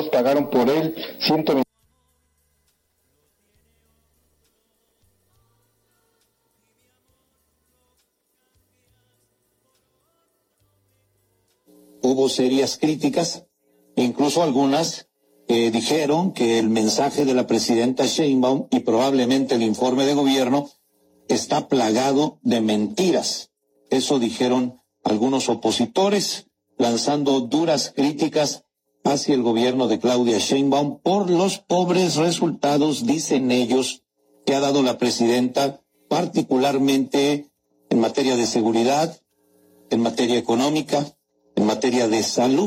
afectados pagaron por él 120. Hubo serias críticas, incluso algunas dijeron que el mensaje de la presidenta Sheinbaum y probablemente el informe de gobierno está plagado de mentiras. Eso dijeron algunos opositores, lanzando duras críticas hacia el gobierno de Claudia Sheinbaum por los pobres resultados, dicen ellos, que ha dado la presidenta, particularmente en materia de seguridad, en materia económica, en materia de salud.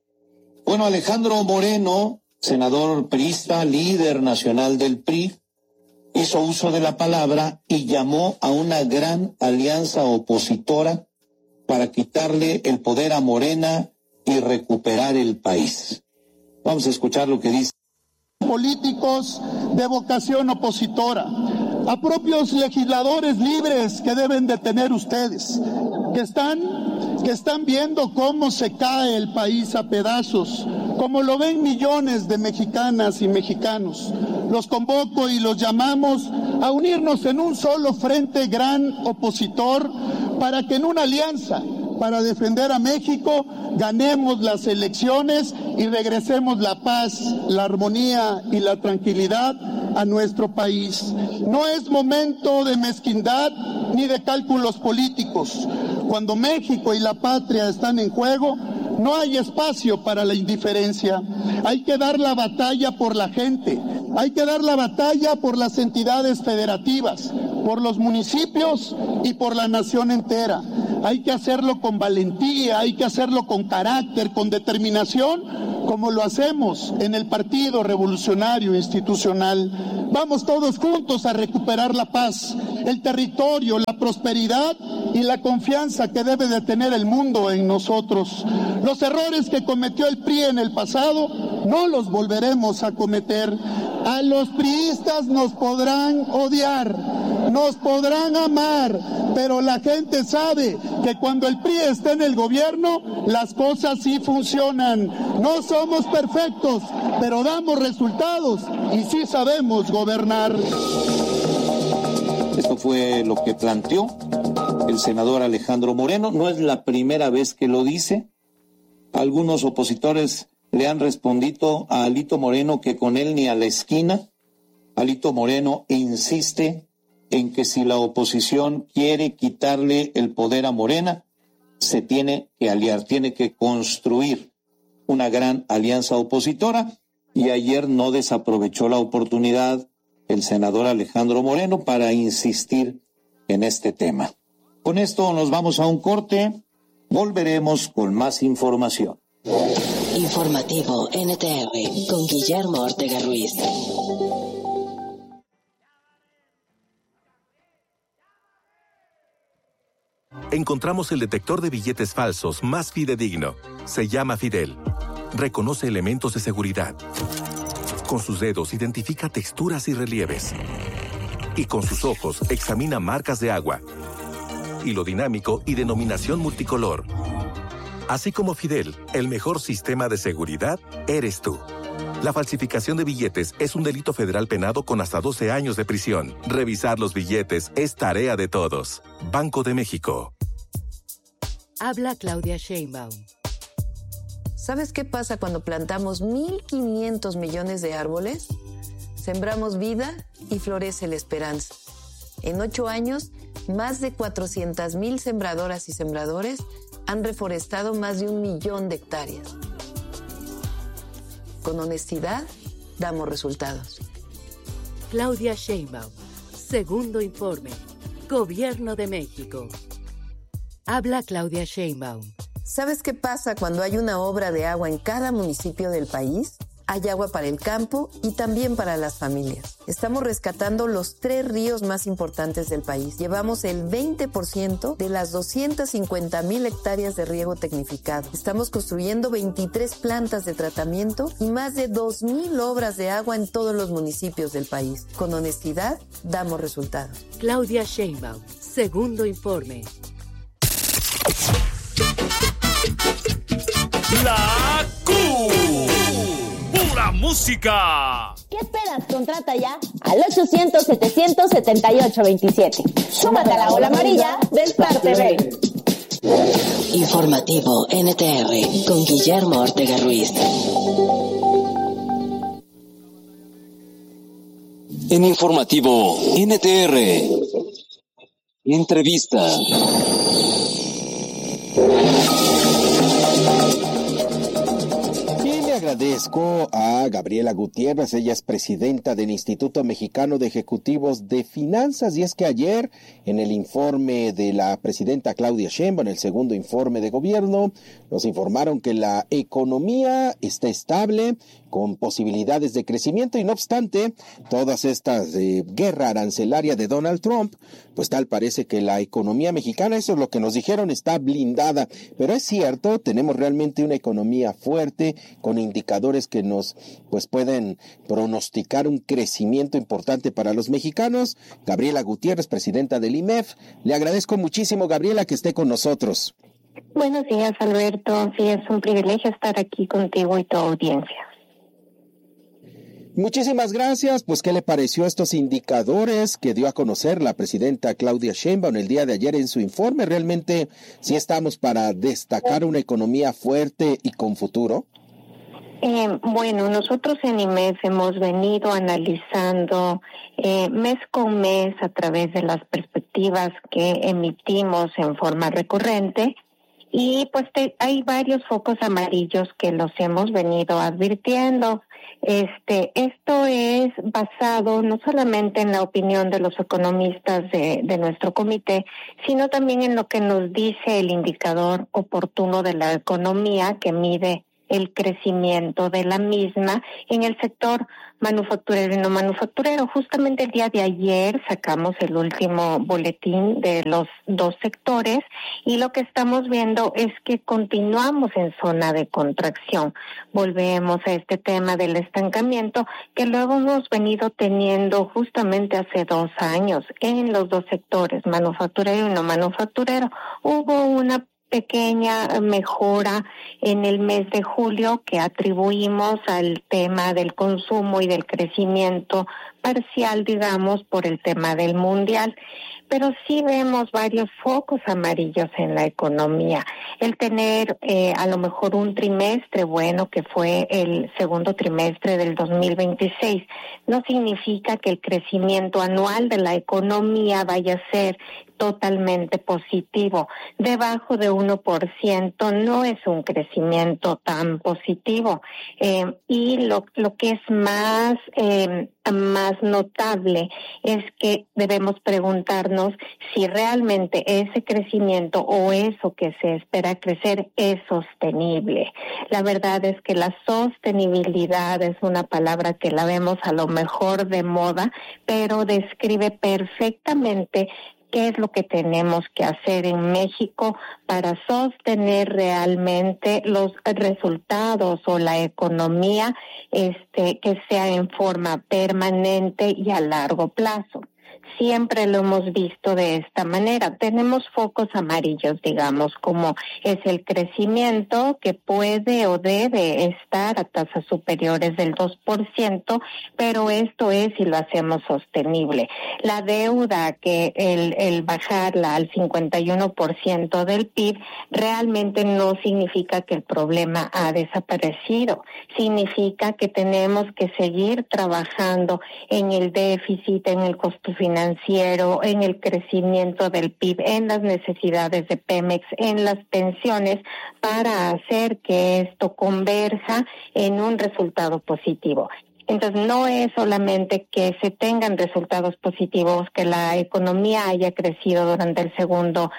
Bueno, Alejandro Moreno, senador priista, líder nacional del PRI, hizo uso de la palabra y llamó a una gran alianza opositora para quitarle el poder a Morena y recuperar el país. Vamos a escuchar lo que dice. Políticos de vocación opositora, a propios legisladores libres que deben de tener ustedes, que están viendo cómo se cae el país a pedazos, como lo ven millones de mexicanas y mexicanos. Los convoco y los llamamos a unirnos en un solo frente gran opositor para que en una alianza para defender a México ganemos las elecciones y regresemos la paz, la armonía y la tranquilidad a nuestro país. No es momento de mezquindad ni de cálculos políticos. Cuando México y la patria están en juego, no hay espacio para la indiferencia. Hay que dar la batalla por la gente, hay que dar la batalla por las entidades federativas, por los municipios y por la nación entera. Hay que hacerlo con valentía, hay que hacerlo con carácter, con determinación, como lo hacemos en el Partido Revolucionario Institucional. Vamos todos juntos a recuperar la paz, el territorio, la prosperidad y la confianza que debe de tener el mundo en nosotros. Los errores que cometió el PRI en el pasado no los volveremos a cometer. A los priistas nos podrán odiar, nos podrán amar, pero la gente sabe que cuando el PRI está en el gobierno, las cosas sí funcionan. No somos perfectos, pero damos resultados y sí sabemos gobernar. Esto fue lo que planteó el senador Alejandro Moreno. No es la primera vez que lo dice. Algunos opositores le han respondido a Alito Moreno que con él ni a la esquina. Alito Moreno insiste en que si la oposición quiere quitarle el poder a Morena, se tiene que aliar, tiene que construir una gran alianza opositora, y ayer no desaprovechó la oportunidad el senador Alejandro Moreno para insistir en este tema. Con esto nos vamos a un corte, volveremos con más información. Informativo NTR con Guillermo Ortega Ruiz. Encontramos el detector de billetes falsos más fidedigno. Se llama Fidel. Reconoce elementos de seguridad. Con sus dedos identifica texturas y relieves. Y con sus ojos examina marcas de agua, hilo dinámico y denominación multicolor. Así como Fidel, el mejor sistema de seguridad eres tú. La falsificación de billetes es un delito federal penado con hasta 12 años de prisión. Revisar los billetes es tarea de todos. Banco de México. Habla Claudia Sheinbaum. ¿Sabes qué pasa cuando plantamos 1.500 millones de árboles? Sembramos vida y florece la esperanza. En 8 años, más de 400,000 sembradoras y sembradores han reforestado más de 1 millón de hectáreas. Con honestidad, damos resultados. Claudia Sheinbaum. Segundo informe. Gobierno de México. Habla Claudia Sheinbaum. ¿Sabes qué pasa cuando hay una obra de agua en cada municipio del país? Hay agua para el campo y también para las familias. Estamos rescatando los 3 ríos más importantes del país. Llevamos el 20% de las 250,000 hectáreas de riego tecnificado. Estamos construyendo 23 plantas de tratamiento y más de 2,000 obras de agua en todos los municipios del país. Con honestidad, damos resultados. Claudia Sheinbaum. Segundo informe. La Q. música. ¿Qué esperas? Contrata ya al 800-700-7827. Súmate a la ola amarilla de Star TV. Informativo NTR con Guillermo Ortega Ruiz. En Informativo NTR. Entrevista. Agradezco a Gabriela Gutiérrez, ella es presidenta del Instituto Mexicano de Ejecutivos de Finanzas, y es que ayer en el informe de la presidenta Claudia Sheinbaum, en el segundo informe de gobierno, nos informaron que la economía está estable, con posibilidades de crecimiento, y no obstante, todas estas guerra arancelaria de Donald Trump, pues tal parece que la economía mexicana, eso es lo que nos dijeron, está blindada, pero es cierto, tenemos realmente una economía fuerte, con indicadores que nos pues pueden pronosticar un crecimiento importante para los mexicanos. Gabriela Gutiérrez, presidenta del IMEF, le agradezco muchísimo, Gabriela, que esté con nosotros. Buenos días, Alberto. Sí, es un privilegio estar aquí contigo y tu audiencia. Muchísimas gracias. Pues, ¿qué le pareció estos indicadores que dio a conocer la presidenta Claudia Sheinbaum el día de ayer en su informe? ¿Realmente sí estamos para destacar una economía fuerte y con futuro? Bueno, nosotros en IMEF hemos venido analizando mes con mes a través de las perspectivas que emitimos en forma recurrente, y pues hay varios focos amarillos que los hemos venido advirtiendo. Esto es basado no solamente en la opinión de los economistas de nuestro comité, sino también en lo que nos dice el indicador oportuno de la economía, que mide el crecimiento de la misma en el sector manufacturero y no manufacturero. Justamente el día de ayer sacamos el último boletín de los dos sectores, y lo que estamos viendo es que continuamos en zona de contracción. Volvemos a este tema del estancamiento que luego hemos venido teniendo justamente hace 2 años en los dos sectores, manufacturero y no manufacturero. Hubo una pequeña mejora en el mes de julio que atribuimos al tema del consumo y del crecimiento parcial, digamos, por el tema del mundial. Pero sí vemos varios focos amarillos en la economía. El tener a lo mejor un trimestre bueno, que fue el segundo trimestre del 2026, no significa que el crecimiento anual de la economía vaya a ser totalmente positivo. Debajo de 1% no es un crecimiento tan positivo. Y lo que es más notable es que debemos preguntarnos si realmente ese crecimiento o eso que se espera crecer es sostenible. La verdad es que la sostenibilidad es una palabra que la vemos a lo mejor de moda, pero describe perfectamente qué es lo que tenemos que hacer en México para sostener realmente los resultados o la economía que sea en forma permanente y a largo plazo. Siempre lo hemos visto de esta manera. Tenemos focos amarillos, digamos, como es el crecimiento, que puede o debe estar a tasas superiores del 2%, pero esto es si lo hacemos sostenible. La deuda, que el bajarla al 51% del PIB, realmente no significa que el problema ha desaparecido. Significa que tenemos que seguir trabajando en el déficit, en el costo financiero, en el crecimiento del PIB, en las necesidades de Pemex, en las pensiones, para hacer que esto converja en un resultado positivo. Entonces, no es solamente que se tengan resultados positivos, que la economía haya crecido durante el segundo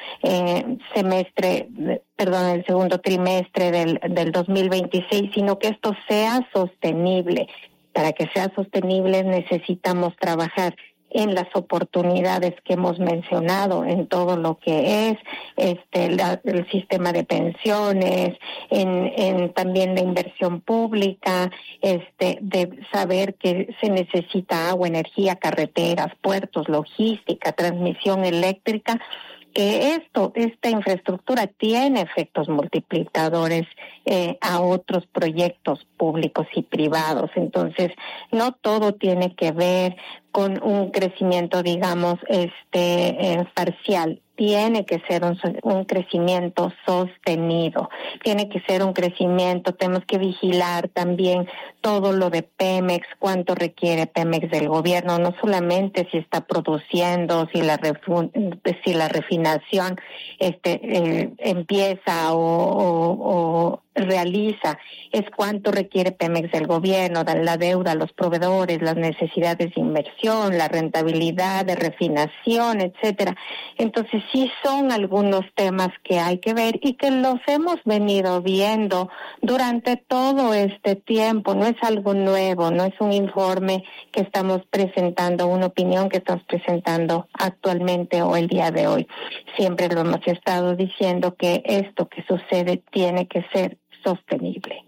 trimestre del 2026, sino que esto sea sostenible. Para que sea sostenible necesitamos trabajar en las oportunidades que hemos mencionado, en todo lo que es el sistema de pensiones, en también la inversión pública, de saber que se necesita agua, energía, carreteras, puertos, logística, transmisión eléctrica. que esta infraestructura tiene efectos multiplicadores a otros proyectos públicos y privados. Entonces, no todo tiene que ver con un crecimiento, digamos, parcial. Tiene que ser un crecimiento sostenido, tiene que ser un crecimiento, tenemos que vigilar también todo lo de Pemex, cuánto requiere Pemex del gobierno, no solamente si está produciendo, si la refinación empieza o realiza, es cuánto requiere Pemex del gobierno, la deuda, los proveedores, las necesidades de inversión, la rentabilidad de refinación, etcétera. Entonces sí son algunos temas que hay que ver y que los hemos venido viendo durante todo este tiempo. No es algo nuevo, no es un informe que estamos presentando, una opinión que estamos presentando actualmente o el día de hoy. Siempre lo hemos estado diciendo que esto que sucede tiene que ser sostenible.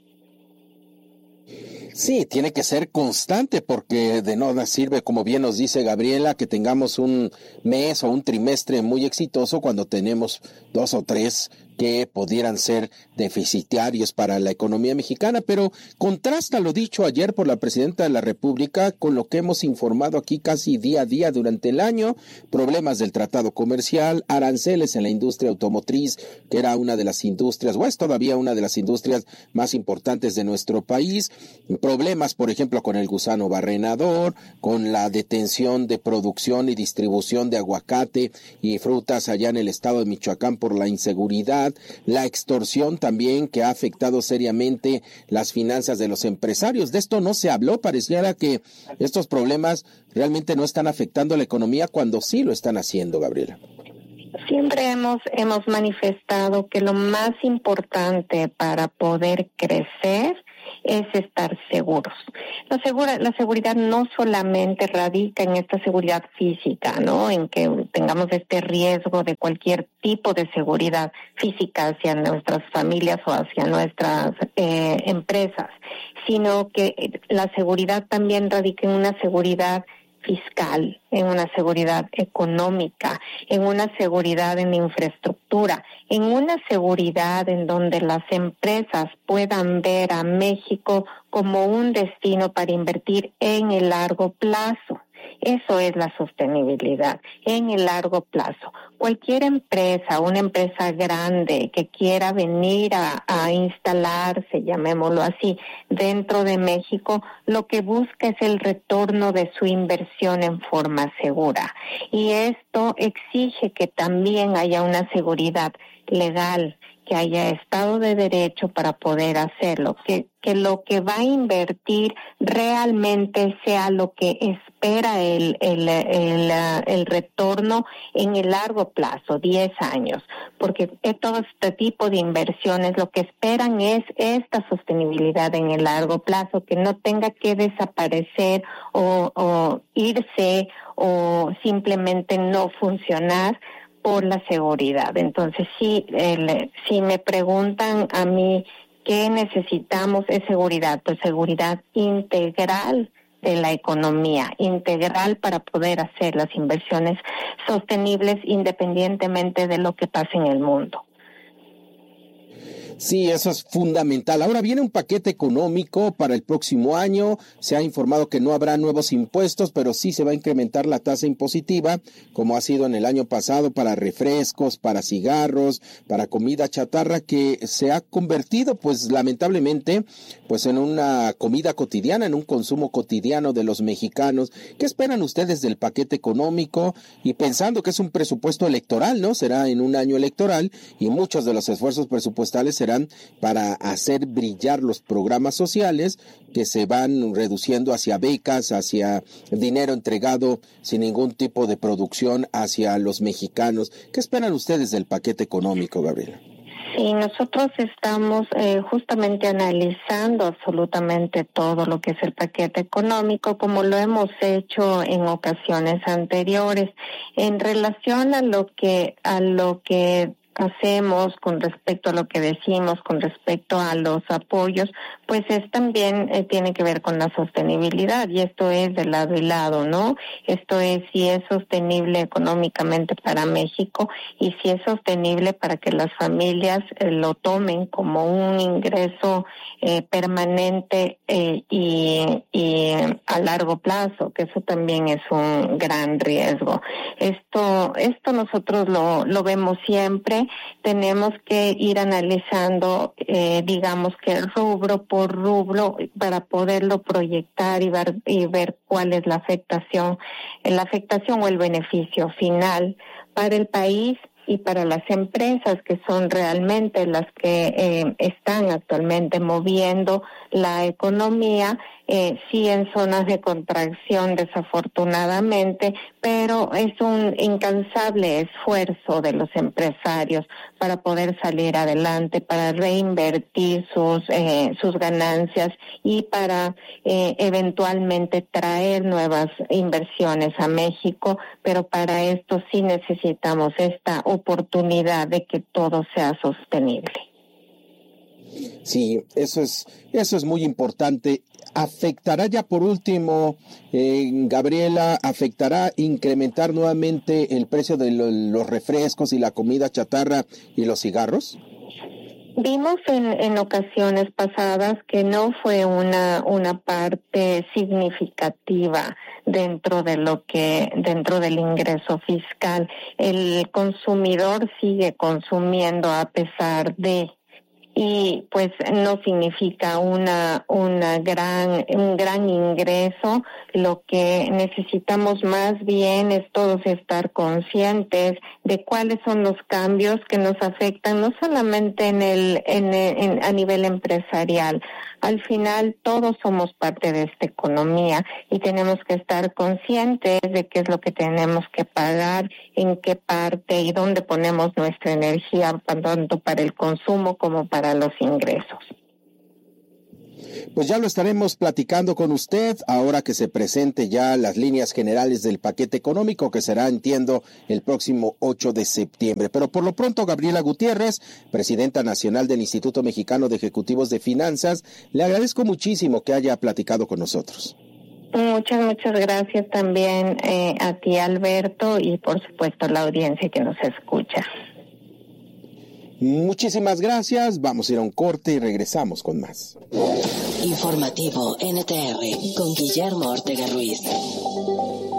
Sí, tiene que ser constante porque de nada sirve, como bien nos dice Gabriela, que tengamos un mes o un trimestre muy exitoso cuando tenemos 2 o 3 que pudieran ser deficitarios para la economía mexicana, pero contrasta lo dicho ayer por la presidenta de la República con lo que hemos informado aquí casi día a día durante el año: problemas del tratado comercial, aranceles en la industria automotriz, que era una de las industrias, o es todavía una de las industrias más importantes de nuestro país, problemas, por ejemplo, con el gusano barrenador, con la detención de producción y distribución de aguacate y frutas allá en el estado de Michoacán por la inseguridad, la extorsión también, que ha afectado seriamente las finanzas de los empresarios. De esto no se habló, pareciera que estos problemas realmente no están afectando a la economía cuando sí lo están haciendo, Gabriela. Siempre hemos manifestado que lo más importante para poder crecer es estar seguros. La seguridad no solamente radica en esta seguridad física, ¿no? En que tengamos este riesgo de cualquier tipo de seguridad física hacia nuestras familias o hacia nuestras empresas, sino que la seguridad también radica en una seguridad fiscal, en una seguridad económica, en una seguridad en la infraestructura, en una seguridad en donde las empresas puedan ver a México como un destino para invertir en el largo plazo. Eso es la sostenibilidad, en el largo plazo. Cualquier empresa, una empresa grande que quiera venir a instalarse, llamémoslo así, dentro de México, lo que busca es el retorno de su inversión en forma segura. Y esto exige que también haya una seguridad legal, que haya Estado de Derecho para poder hacerlo, que lo que va a invertir realmente sea lo que espera el retorno en el largo plazo, 10 años, porque todo este tipo de inversiones lo que esperan es esta sostenibilidad en el largo plazo, que no tenga que desaparecer o irse o simplemente no funcionar por la seguridad. Entonces, si me preguntan a mí qué necesitamos, es seguridad, pues seguridad integral de la economía, integral para poder hacer las inversiones sostenibles independientemente de lo que pase en el mundo. Sí, eso es fundamental. Ahora viene un paquete económico para el próximo año. Se ha informado que no habrá nuevos impuestos, pero sí se va a incrementar la tasa impositiva, como ha sido en el año pasado para refrescos, para cigarros, para comida chatarra, que se ha convertido, pues lamentablemente, pues en una comida cotidiana, en un consumo cotidiano de los mexicanos. ¿Qué esperan ustedes del paquete económico? Y pensando que es un presupuesto electoral, ¿no? Será en un año electoral y muchos de los esfuerzos presupuestales serán para hacer brillar los programas sociales que se van reduciendo hacia becas, hacia dinero entregado sin ningún tipo de producción hacia los mexicanos. ¿Qué esperan ustedes del paquete económico, Gabriela? Sí, nosotros estamos justamente analizando absolutamente todo lo que es el paquete económico, como lo hemos hecho en ocasiones anteriores, en relación a lo que hacemos, con respecto a lo que decimos, con respecto a los apoyos, pues es también tiene que ver con la sostenibilidad, y esto es de lado y lado, ¿no? Esto es si es sostenible económicamente para México y si es sostenible para que las familias lo tomen como un ingreso permanente y a largo plazo, que eso también es un gran riesgo. Esto nosotros lo vemos siempre. Tenemos que ir analizando, digamos que rubro por rubro, para poderlo proyectar y ver cuál es la afectación o el beneficio final para el país y para las empresas, que son realmente las que están actualmente moviendo la economía, sí en zonas de contracción desafortunadamente, pero es un incansable esfuerzo de los empresarios para poder salir adelante, para reinvertir sus ganancias y para eventualmente traer nuevas inversiones a México, pero para esto sí necesitamos esta oportunidad de que todo sea sostenible. Sí, eso es muy importante. ¿Afectará ya por último, Gabriela, incrementar nuevamente el precio de los refrescos y la comida chatarra y los cigarros? Vimos en ocasiones pasadas que no fue una parte significativa dentro del ingreso fiscal. El consumidor sigue consumiendo a pesar de, y pues no significa un gran ingreso. Lo que necesitamos más bien es todos estar conscientes de cuáles son los cambios que nos afectan, no solamente a nivel empresarial. Al final todos somos parte de esta economía y tenemos que estar conscientes de qué es lo que tenemos que pagar, en qué parte y dónde ponemos nuestra energía, tanto para el consumo como para los ingresos. Pues ya lo estaremos platicando con usted ahora que se presente ya las líneas generales del paquete económico, que será, entiendo, el próximo 8 de septiembre. Pero por lo pronto, Gabriela Gutiérrez, presidenta nacional del Instituto Mexicano de Ejecutivos de Finanzas, le agradezco muchísimo que haya platicado con nosotros. Muchas gracias también a ti, Alberto, y por supuesto a la audiencia que nos escucha. Muchísimas gracias. Vamos a ir a un corte y regresamos con más. Informativo NTR con Guillermo Ortega Ruiz.